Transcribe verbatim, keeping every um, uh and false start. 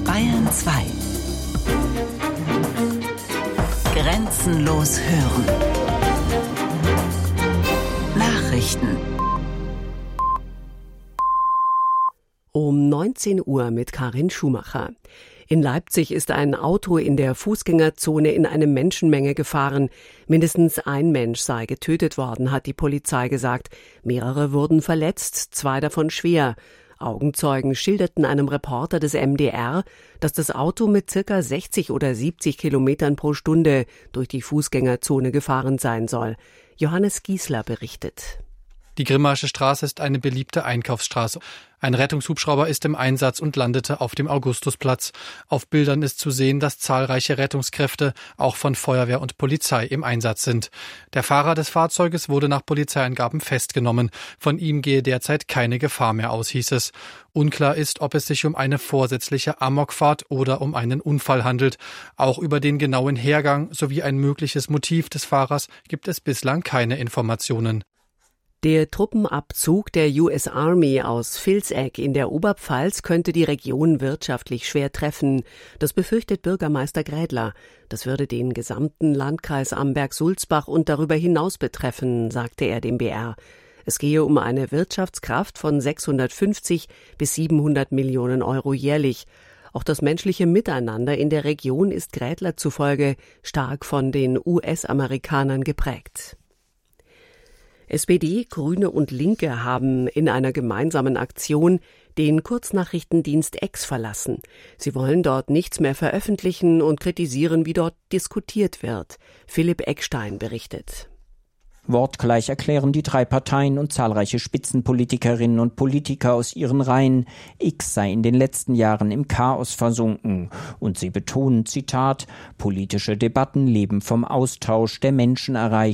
Bayern zwei. Grenzenlos hören. Nachrichten. Um neunzehn Uhr mit Karin Schumacher. In Leipzig ist ein Auto in der Fußgängerzone in eine Menschenmenge gefahren. Mindestens ein Mensch sei getötet worden, hat die Polizei gesagt. Mehrere wurden verletzt, zwei davon schwer. Augenzeugen schilderten einem Reporter des M D R, dass das Auto mit circa sechzig oder siebzig Kilometern pro Stunde durch die Fußgängerzone gefahren sein soll. Johannes Giesler berichtet. Die Grimmaische Straße ist eine beliebte Einkaufsstraße. Ein Rettungshubschrauber ist im Einsatz und landete auf dem Augustusplatz. Auf Bildern ist zu sehen, dass zahlreiche Rettungskräfte, auch von Feuerwehr und Polizei, im Einsatz sind. Der Fahrer des Fahrzeuges wurde nach Polizeiangaben festgenommen. Von ihm gehe derzeit keine Gefahr mehr aus, hieß es. Unklar ist, ob es sich um eine vorsätzliche Amokfahrt oder um einen Unfall handelt. Auch über den genauen Hergang sowie ein mögliches Motiv des Fahrers gibt es bislang keine Informationen. Der Truppenabzug der U S Army aus Vilseck in der Oberpfalz könnte die Region wirtschaftlich schwer treffen. Das befürchtet Bürgermeister Grädler. Das würde den gesamten Landkreis Amberg-Sulzbach und darüber hinaus betreffen, sagte er dem B R. Es gehe um eine Wirtschaftskraft von sechshundertfünfzig bis siebenhundert Millionen Euro jährlich. Auch das menschliche Miteinander in der Region ist Grädler zufolge stark von den U S-Amerikanern geprägt. S P D, Grüne und Linke haben in einer gemeinsamen Aktion den Kurznachrichtendienst X verlassen. Sie wollen dort nichts mehr veröffentlichen und kritisieren, wie dort diskutiert wird. Philipp Eckstein berichtet. Wortgleich erklären die drei Parteien und zahlreiche Spitzenpolitikerinnen und Politiker aus ihren Reihen, X sei in den letzten Jahren im Chaos versunken. Und sie betonen, Zitat, politische Debatten leben vom Austausch der Menschen erreicht.